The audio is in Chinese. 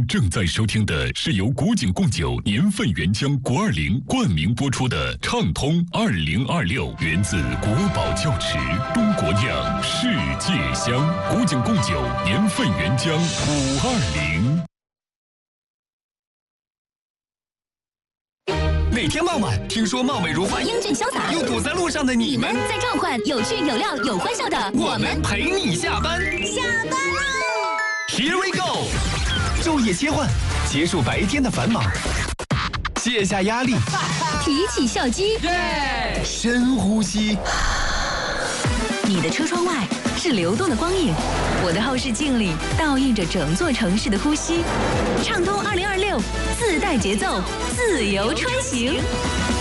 您正在收听的是由古井贡酒年份原浆国20冠名播出的畅通2026，源自国宝窖池，中国酿，世界香。古井贡酒年份原浆520。 每天傍晚，听说貌美如花、 英俊潇洒又堵在路上的你们， 在召唤有趣、有料、有欢笑的我们陪你下班。 下班喽 Here we go， 昼夜切换，结束白天的繁忙，卸下压力， 提起笑肌， 深呼吸。 你的车窗外是流动的光影，我的后视镜里倒映着整座城市的呼吸。畅通2026，自带节奏，自由穿行。